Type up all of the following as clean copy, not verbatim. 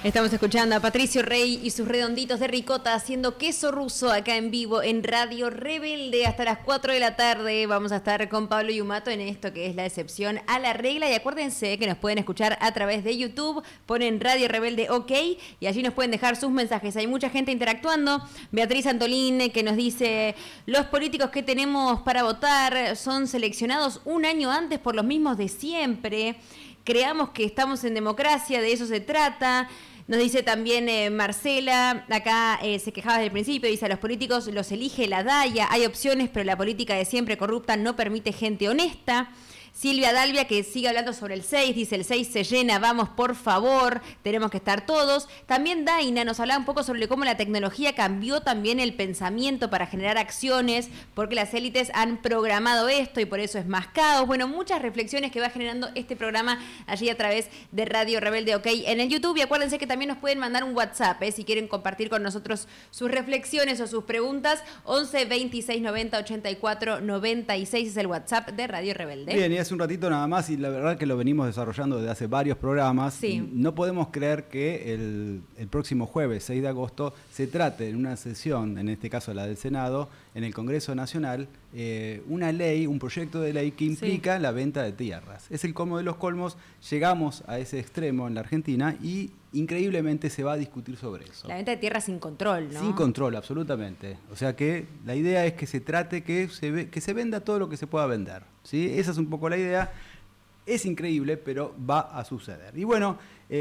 Estamos escuchando a Patricio Rey y sus redonditos de ricota haciendo queso ruso acá en vivo en Radio Rebelde hasta las 4 de la tarde. Vamos a estar con Pablo Yumato en esto que es la excepción a la regla. Y acuérdense que nos pueden escuchar a través de YouTube. Ponen Radio Rebelde OK y allí nos pueden dejar sus mensajes. Hay mucha gente interactuando. Beatriz Antolín que nos dice: los políticos que tenemos para votar son seleccionados un año antes por los mismos de siempre. Creamos que estamos en democracia, de eso se trata. Nos dice también Marcela, acá se quejaba desde el principio, dice: a los políticos los elige la DAIA, hay opciones, pero la política de siempre corrupta no permite gente honesta. Silvia Dalvia, que sigue hablando sobre el 6, dice: el 6 se llena, vamos por favor, tenemos que estar todos. También Daina nos hablaba un poco sobre cómo la tecnología cambió también el pensamiento para generar acciones, porque las élites han programado esto y por eso es más caos. Bueno, muchas reflexiones que va generando este programa allí a través de Radio Rebelde OK en el YouTube. Y acuérdense que también nos pueden mandar un WhatsApp, si quieren compartir con nosotros sus reflexiones o sus preguntas. 11 26 90 84 96 es el WhatsApp de Radio Rebelde. Bien, y hace un ratito nada más, y la verdad que lo venimos desarrollando desde hace varios programas. Sí. No podemos creer que el próximo jueves, 6 de agosto, se trate en una sesión, en este caso la del Senado, en el Congreso Nacional, una ley, un proyecto de ley que implica la venta de tierras. Es el colmo de los colmos, llegamos a ese extremo en la Argentina y increíblemente se va a discutir sobre eso. La venta de tierras sin control, ¿no? Sin control, absolutamente. O sea que la idea es que se trate que se venda todo lo que se pueda vender, ¿sí? Esa es un poco la idea. Es increíble, pero va a suceder. Y bueno,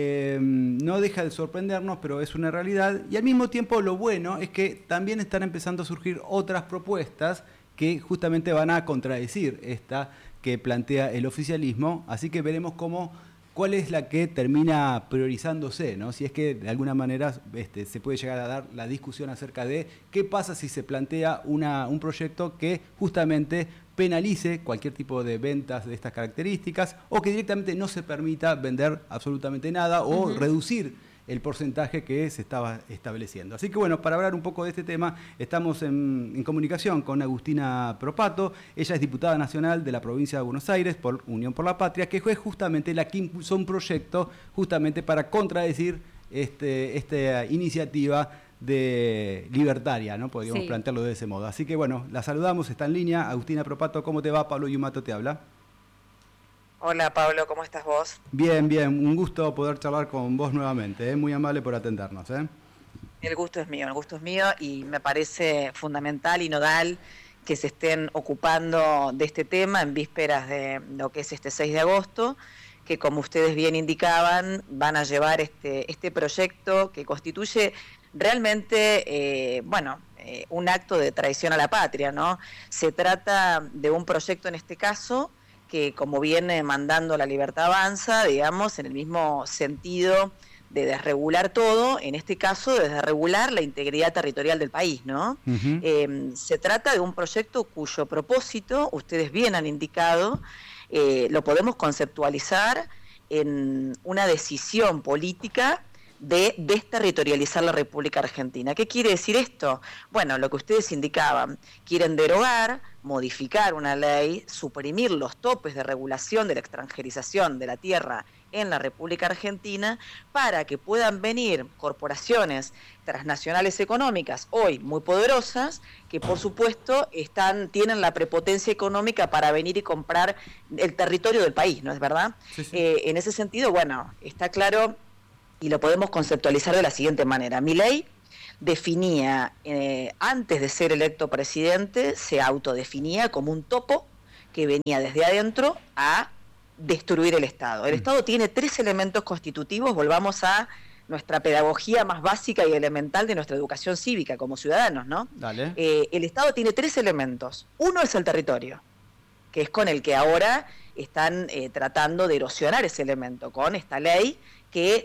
no deja de sorprendernos, pero es una realidad. Y al mismo tiempo lo bueno es que también están empezando a surgir otras propuestas que justamente van a contradecir esta que plantea el oficialismo. Así que veremos cuál es la que termina priorizándose, ¿no? Si es que de alguna manera se puede llegar a dar la discusión acerca de qué pasa si se plantea un proyecto que justamente penalice cualquier tipo de ventas de estas características o que directamente no se permita vender absolutamente nada o reducir el porcentaje que se estaba estableciendo. Así que bueno, para hablar un poco de este tema, estamos en comunicación con Agustina Propato. Ella es diputada nacional de la provincia de Buenos Aires por Unión por la Patria, que fue justamente la que impulsó un proyecto justamente para contradecir esta iniciativa de libertaria, ¿no? Podríamos plantearlo de ese modo. Así que bueno, la saludamos, está en línea. Agustina Propato, ¿cómo te va? Pablo Yumato te habla. Hola Pablo, ¿cómo estás vos? Bien, bien, un gusto poder charlar con vos nuevamente, muy amable por atendernos. El gusto es mío y me parece fundamental y nodal que se estén ocupando de este tema en vísperas de lo que es este 6 de agosto, que como ustedes bien indicaban, van a llevar este proyecto que constituye realmente, un acto de traición a la patria, ¿no? Se trata de un proyecto en este caso que, como viene mandando La Libertad Avanza, digamos, en el mismo sentido de desregular todo, en este caso de desregular la integridad territorial del país, ¿no? Se trata de un proyecto cuyo propósito, ustedes bien han indicado, lo podemos conceptualizar en una decisión política de desterritorializar la República Argentina. ¿Qué quiere decir esto? Bueno, lo que ustedes indicaban, quieren derogar, modificar una ley, suprimir los topes de regulación de la extranjerización de la tierra en la República Argentina para que puedan venir corporaciones transnacionales económicas hoy muy poderosas que por supuesto tienen la prepotencia económica para venir y comprar el territorio del país, ¿no es verdad? Sí. En ese sentido, bueno, está claro y lo podemos conceptualizar de la siguiente manera. Milei definía, antes de ser electo presidente, se autodefinía como un topo que venía desde adentro a destruir el Estado. El Estado tiene 3 elementos constitutivos, volvamos a nuestra pedagogía más básica y elemental de nuestra educación cívica como ciudadanos, ¿no? Dale. El Estado tiene 3 elementos. Uno es el territorio, que es con el que ahora están tratando de erosionar ese elemento, con esta ley que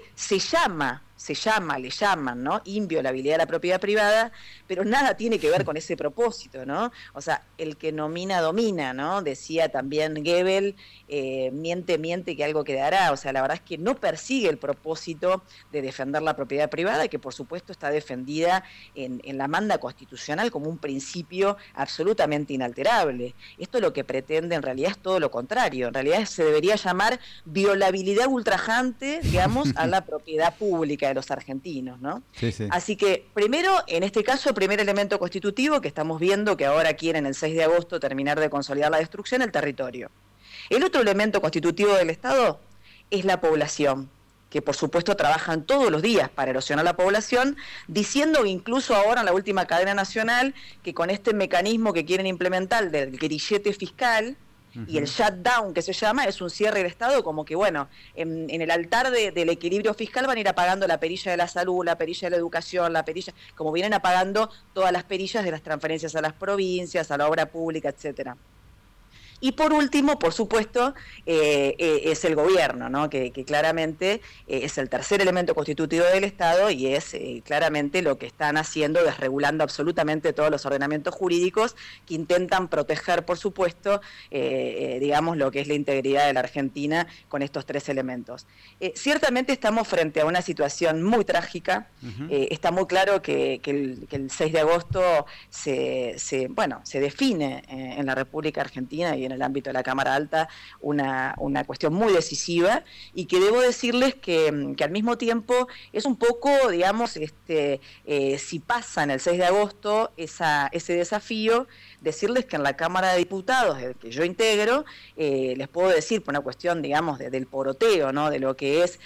le llaman, ¿no? Inviolabilidad de la propiedad privada, pero nada tiene que ver con ese propósito, ¿no? O sea, el que nomina, domina, ¿no? Decía también Goebbels, miente que algo quedará. O sea, la verdad es que no persigue el propósito de defender la propiedad privada, que por supuesto está defendida en la manda constitucional como un principio absolutamente inalterable. Esto lo que pretende en realidad es todo lo contrario. En realidad se debería llamar violabilidad ultrajante, digamos, a la propiedad pública. política de los argentinos, ¿no? Sí, sí. Así que primero, en este caso, el primer elemento constitutivo que estamos viendo que ahora quieren el 6 de agosto terminar de consolidar la destrucción, el territorio. El otro elemento constitutivo del Estado es la población, que por supuesto trabajan todos los días para erosionar la población, diciendo incluso ahora en la última cadena nacional que con este mecanismo que quieren implementar del grillete fiscal y el shutdown que se llama, es un cierre del Estado, como que bueno, en el altar del equilibrio fiscal van a ir apagando la perilla de la salud, la perilla de la educación, la perilla, como vienen apagando todas las perillas de las transferencias a las provincias, a la obra pública, etcétera. Y por último, por supuesto, es el gobierno, ¿no? que claramente es el tercer elemento constitutivo del Estado y es claramente lo que están haciendo, desregulando absolutamente todos los ordenamientos jurídicos que intentan proteger, por supuesto, digamos, lo que es la integridad de la Argentina con estos tres elementos. Ciertamente estamos frente a una situación muy trágica. Está muy claro que el 6 de agosto se define en la República Argentina y en el ámbito de la Cámara Alta una cuestión muy decisiva y que debo decirles que al mismo tiempo es un poco, digamos, si pasa en el 6 de agosto ese desafío, decirles que en la Cámara de Diputados, del que yo integro, les puedo decir por una cuestión, digamos, del poroteo, ¿no? De lo que es,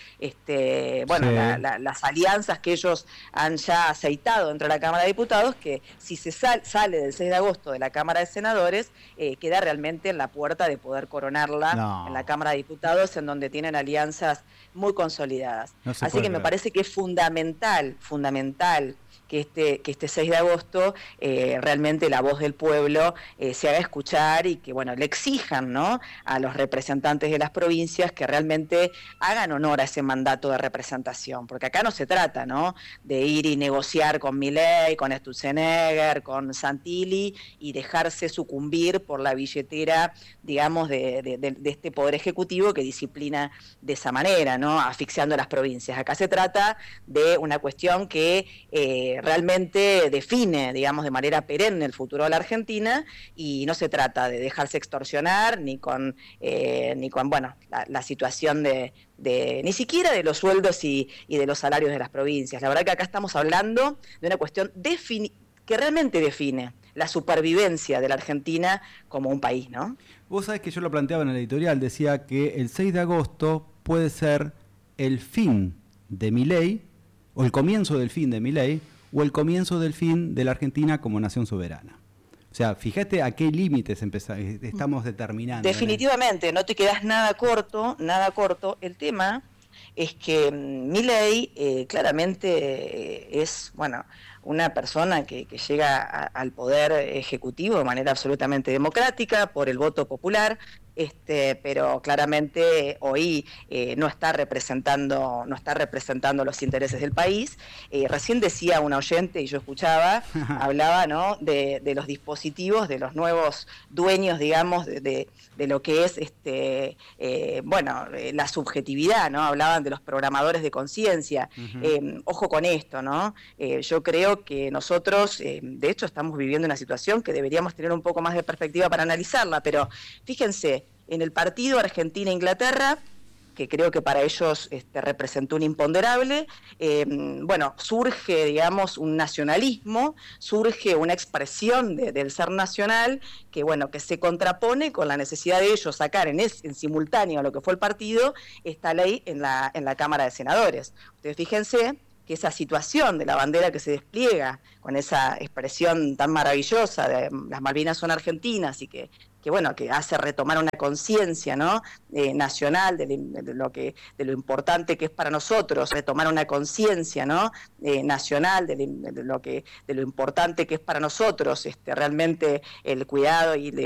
las alianzas que ellos han ya aceitado dentro de la Cámara de Diputados, que si se sale del 6 de agosto de la Cámara de Senadores, queda realmente en la puerta de poder coronarla en la Cámara de Diputados, en donde tienen alianzas muy consolidadas. Así que me parece que es fundamental que este 6 de agosto realmente la voz del pueblo se haga escuchar y que le exijan, ¿no?, a los representantes de las provincias que realmente hagan honor a ese mandato de representación, porque acá no se trata, ¿no?, de ir y negociar con Milei, con Sturzenegger, con Santilli y dejarse sucumbir por la billetera, digamos, de este poder ejecutivo que disciplina de esa manera, ¿no?, asfixiando a las provincias. Acá se trata de una cuestión que realmente define, digamos, de manera perenne el futuro de la Argentina y no se trata de dejarse extorsionar ni con la situación de ni siquiera de los sueldos y de los salarios de las provincias. La verdad que acá estamos hablando de una cuestión que realmente define la supervivencia de la Argentina como un país, ¿no? Vos sabés que yo lo planteaba en el editorial, decía que el 6 de agosto puede ser el fin de Milei, o el comienzo del fin de Milei, o el comienzo del fin de la Argentina como nación soberana. O sea, fíjate a qué límites estamos determinando. Definitivamente, no te quedás nada corto. El tema es que Milei claramente es, una persona que llega al poder ejecutivo de manera absolutamente democrática por el voto popular, pero claramente hoy no está representando los intereses del país. Recién decía una oyente y yo escuchaba, hablaba, ¿no?, de los dispositivos, de los nuevos dueños, digamos, de lo que es la subjetividad, ¿no? Hablaban de los programadores de conciencia. Ojo con esto, ¿no? Yo creo que nosotros, de hecho, estamos viviendo una situación que deberíamos tener un poco más de perspectiva para analizarla, pero fíjense, en el partido Argentina-Inglaterra, que creo que para ellos representó un imponderable, surge, digamos, un nacionalismo, surge una expresión del ser nacional que se contrapone con la necesidad de ellos sacar en simultáneo a lo que fue el partido esta ley en la Cámara de Senadores. Ustedes fíjense que esa situación de la bandera que se despliega con esa expresión tan maravillosa de las Malvinas son argentinas y que hace retomar una conciencia, ¿no?, nacional de lo importante que es para nosotros, retomar una conciencia, ¿no?, nacional de lo importante que es para nosotros realmente el cuidado y